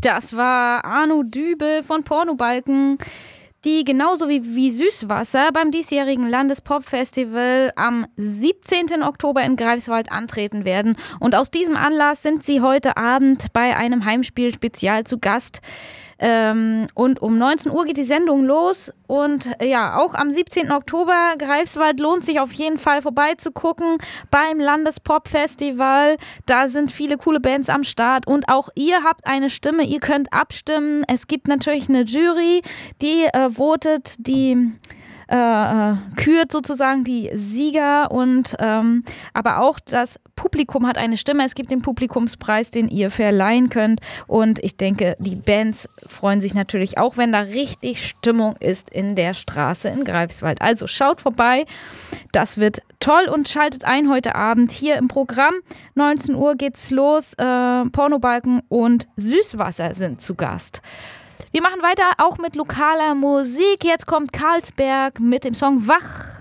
Das war Arno Dübel von Pornobalken, die genauso wie Süßwasser beim diesjährigen Landespop-Festival am 17. Oktober in Greifswald antreten werden. Und aus diesem Anlass sind sie heute Abend bei einem Heimspiel-Spezial zu Gast. Und um 19 Uhr geht die Sendung los und ja, auch am 17. Oktober Greifswald lohnt sich auf jeden Fall vorbeizugucken beim Landespop-Festival. Da sind viele coole Bands am Start und auch ihr habt eine Stimme, ihr könnt abstimmen. Es gibt natürlich eine Jury, die votet, die kürt sozusagen die Sieger und aber auch das Publikum hat eine Stimme. Es gibt den Publikumspreis, den ihr verleihen könnt und ich denke, die Bands freuen sich natürlich auch, wenn da richtig Stimmung ist in der Straße in Greifswald. Also schaut vorbei, das wird toll und schaltet ein heute Abend hier im Programm. 19 Uhr geht's los, Pornobalken und Süßwasser sind zu Gast. Wir machen weiter auch mit lokaler Musik. Jetzt kommt Carlsberg mit dem Song Wach.